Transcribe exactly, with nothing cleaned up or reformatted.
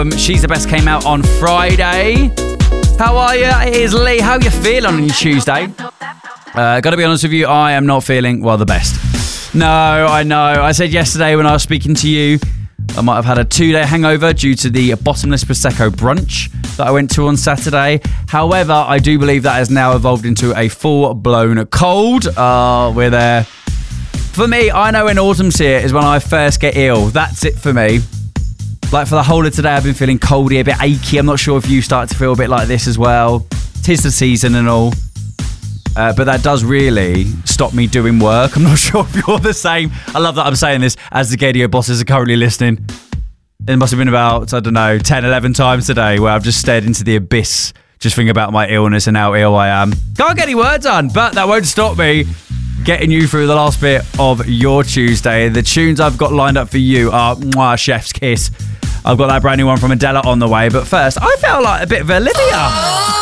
Um, She's the Best came out on Friday. How are you? Here's Lee. How you feeling on your Tuesday? Uh, gotta be honest with you, I am not feeling, well, the best. No, I know. I said yesterday when I was speaking to you, I might have had a two-day hangover due to the bottomless Prosecco brunch that I went to on Saturday. However, I do believe that has now evolved into a full-blown cold. Uh, we're there. For me, I know when autumn's here is when I first get ill. That's it for me. Like for the whole of today, I've been feeling coldy, a bit achy. I'm not sure if you start to feel a bit like this as well. 'Tis the season and all. Uh, but that does really stop me doing work. I'm not sure if you're the same. I love that I'm saying this as the Gadio bosses are currently listening. It must have been about, I don't know, ten, eleven times today where I've just stared into the abyss, just thinking about my illness and how ill I am. Can't get any work done, but that won't stop me getting you through the last bit of your Tuesday. The tunes I've got lined up for you are Mwah, Chef's Kiss. I've got that brand new one from Adele on the way, but first, I felt like a bit of Olivia.